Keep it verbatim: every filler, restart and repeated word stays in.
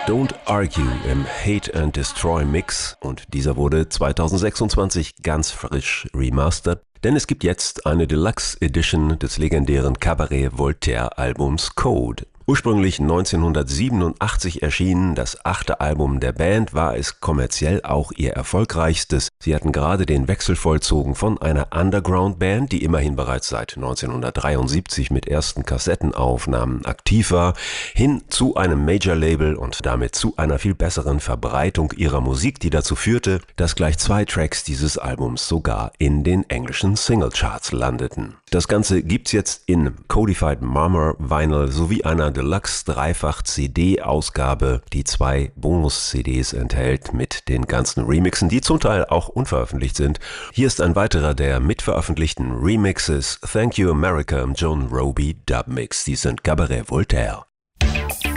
Don't Argue im Hate and Destroy Mix und dieser wurde zweitausendsechsundzwanzig ganz frisch remastert, denn es gibt jetzt eine Deluxe Edition des legendären Cabaret Voltaire Albums Code. Ursprünglich neunzehnhundertsiebenundachtzig erschienen, das achte Album der Band, war es kommerziell auch ihr erfolgreichstes. Sie hatten gerade den Wechsel vollzogen von einer Underground-Band, die immerhin bereits seit neunzehnhundertdreiundsiebzig mit ersten Kassettenaufnahmen aktiv war, hin zu einem Major-Label und damit zu einer viel besseren Verbreitung ihrer Musik, die dazu führte, dass gleich zwei Tracks dieses Albums sogar in den englischen Singlecharts landeten. Das Ganze gibt's jetzt in Codified Marmor Vinyl sowie einer Deluxe Dreifach-C D-Ausgabe, die zwei Bonus-C Ds enthält mit den ganzen Remixen, die zum Teil auch unveröffentlicht sind. Hier ist ein weiterer der mitveröffentlichten Remixes. Thank You America im John Roby Dub Mix. Die sind Cabaret Voltaire.